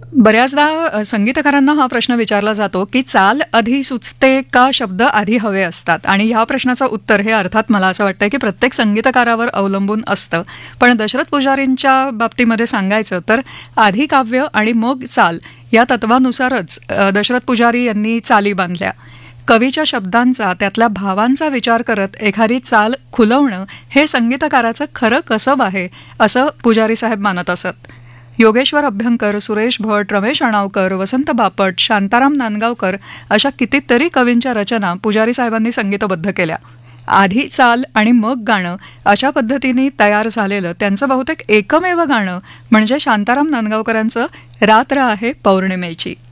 बऱ्याचदा संगीतकारांना हा प्रश्न विचारला जातो की चाल आधी सुचते का शब्द आधी हवे असतात, आणि ह्या प्रश्नाचं उत्तर हे अर्थात मला असं वाटतं की प्रत्येक संगीतकारावर अवलंबून असतं. पण दशरथ पुजारींच्या बाबतीमध्ये सांगायचं तर आधी काव्य आणि मग चाल या तत्वानुसारच दशरथ पुजारी यांनी चाली बांधल्या. कवीच्या शब्दांचा, त्यातल्या भावांचा विचार करत एखादी चाल खुलवणं हे संगीतकाराचं खरं कसब आहे, असं पुजारी साहेब मानत असत. योगेश्वर अभ्यंकर, सुरेश भट, रमेश अणावकर, वसंत बापट, शांताराम नांदगावकर अशा कितीतरी कवींच्या रचना पुजारी साहेबांनी संगीतबद्ध केल्या. आधी चाल आणि मग गाणं अशा पद्धतीने तयार झालेलं त्यांचं बहुतेक एकमेव गाणं म्हणजे शांताराम नांदगावकरांचं रात्र आहे पौर्णिमेची.